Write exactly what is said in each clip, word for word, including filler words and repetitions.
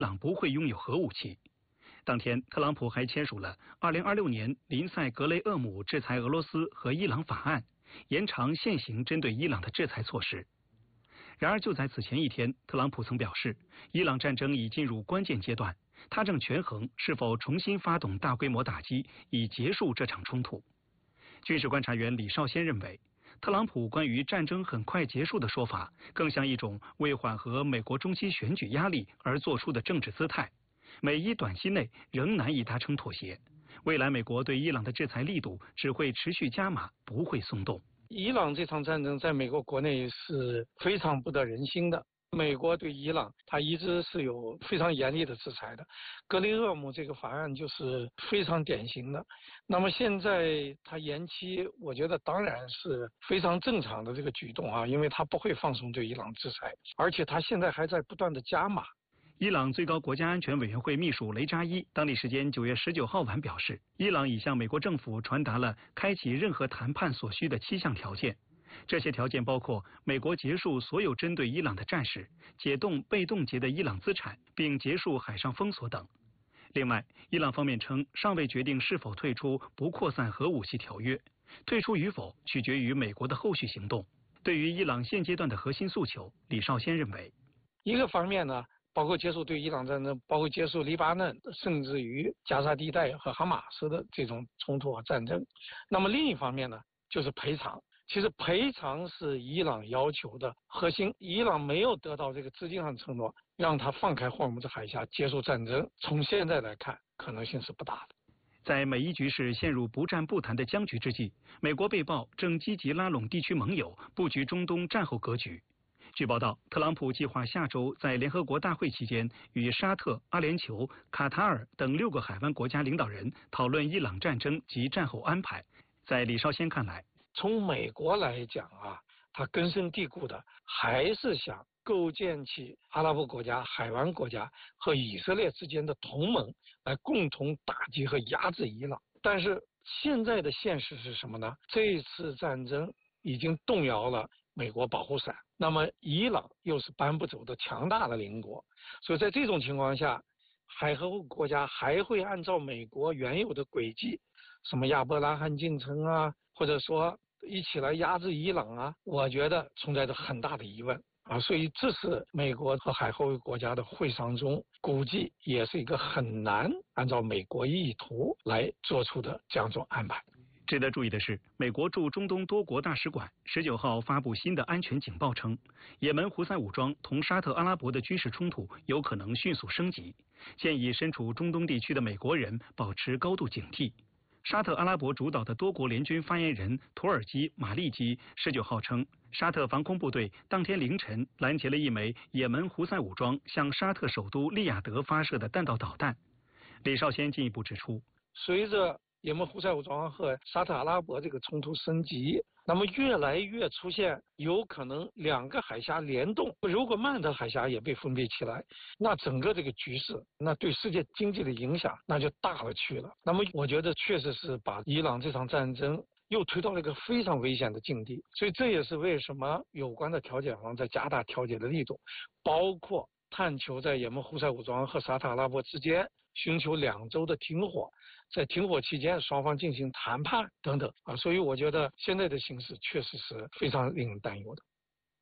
伊朗不会拥有核武器。当天，特朗普还签署了二零二六年林赛格雷厄姆制裁俄罗斯和伊朗法案，延长现行针对伊朗的制裁措施。然而，就在此前一天，特朗普曾表示，伊朗战争已进入关键阶段，他正权衡是否重新发动大规模打击，以结束这场冲突。军事观察员李少先认为，特朗普关于战争很快结束的说法，更像一种为缓和美国中期选举压力而做出的政治姿态，美伊短期内仍难以达成妥协。未来美国对伊朗的制裁力度只会持续加码，不会松动。 伊朗这场战争在美国国内是非常不得人心的。美国对伊朗，它一直是有非常严厉的制裁的。格雷厄姆这个法案就是非常典型的。那么现在它延期，我觉得当然是非常正常的这个举动啊，因为它不会放松对伊朗制裁，而且它现在还在不断的加码。 伊朗最高国家安全委员会秘书雷扎伊当地时间九月十九号晚表示，伊朗已向美国政府传达了开启任何谈判所需的七项条件。这些条件包括美国结束所有针对伊朗的战事，解冻被冻结的伊朗资产，并结束海上封锁等。另外，伊朗方面称尚未决定是否退出不扩散核武器条约，退出与否取决于美国的后续行动。对于伊朗现阶段的核心诉求，李少先认为， 一个方面呢，包括结束对伊朗战争，包括结束黎巴嫩，甚至于加沙地带和哈马斯的这种冲突和战争。那么另一方面呢，就是赔偿。其实赔偿是伊朗要求的核心，伊朗没有得到这个资金上承诺，让他放开霍尔木兹海峡结束战争。从现在来看，可能性是不大的。 在美伊局势陷入不战不谈的僵局之际，美国被曝正积极拉拢地区盟友，布局中东战后格局。据报道，特朗普计划下周在联合国大会期间与沙特、阿联酋、卡塔尔等六个海湾国家领导人讨论伊朗战争及战后安排。在李少先看来， 从美国来讲啊，它根深蒂固的还是想构建起阿拉伯国家、海湾国家和以色列之间的同盟，来共同打击和压制伊朗。但是现在的现实是什么呢？这次战争已经动摇了美国保护伞，那么伊朗又是搬不走的强大的邻国，所以在这种情况下，海合国国家还会按照美国原有的轨迹，什么亚伯拉罕进程啊，或者说一起来压制伊朗啊，我觉得存在着很大的疑问啊，所以这是美国和海合国家的会商中，估计也是一个很难按照美国意图来做出的这样一种安排。 值得注意的是，美国驻中东多国大使馆十九号发布新的安全警报称，也门胡塞武装同沙特阿拉伯的军事冲突有可能迅速升级，建议身处中东地区的美国人保持高度警惕。沙特阿拉伯主导的多国联军发言人土耳其马利基十九号称，沙特防空部队当天凌晨拦截了一枚也门胡塞武装向沙特首都利雅得发射的弹道导弹。李少先进一步指出， 随着也门胡塞武装和沙特阿拉伯这个冲突升级，那么越来越出现有可能两个海峡联动，如果曼德海峡也被封闭起来，那整个这个局势，那对世界经济的影响那就大了去了。那么我觉得确实是把伊朗这场战争又推到了一个非常危险的境地，所以这也是为什么有关的调解方在加大调解的力度，包括探求在也门胡塞武装和沙特阿拉伯之间寻求两周的停火，在停火期间双方进行谈判等等啊，所以我觉得现在的形势确实是非常令人担忧的。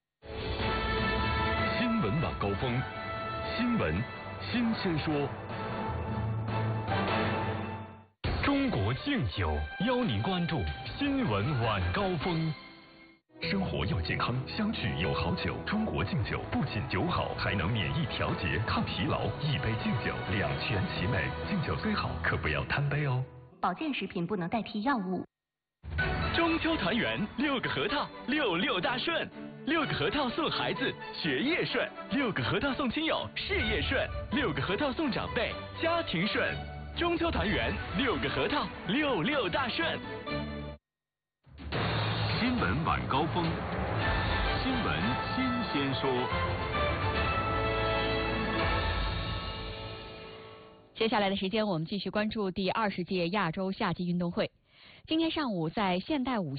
新闻晚高峰，新闻新鲜说。中国敬酒邀您关注新闻晚高峰。生活要健康，相聚有好酒。中国敬酒不仅酒好，还能免疫调节、抗疲劳。一杯敬酒，两全其美。敬酒虽好，可不要贪杯哦。 保健食品不能代替药物。 中秋团圆，六个核桃，六六大顺。六个核桃送孩子，学业顺；六个核桃送亲友，事业顺；六个核桃送长辈，家庭顺。中秋团圆，六个核桃，六六大顺。 新闻晚高峰，新闻新鲜说。 接下来的时间，我们继续关注第二十届亚洲夏季运动会。今天上午在现代舞